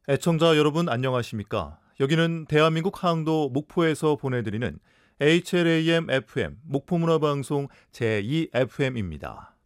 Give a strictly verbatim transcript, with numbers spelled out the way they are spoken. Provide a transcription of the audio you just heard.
애청자 여러분 안녕하십니까? 여기는 대한민국 항도 목포에서 보내드리는 에이치엘에이엠 에프엠 목포문화방송 제이 에프엠입니다.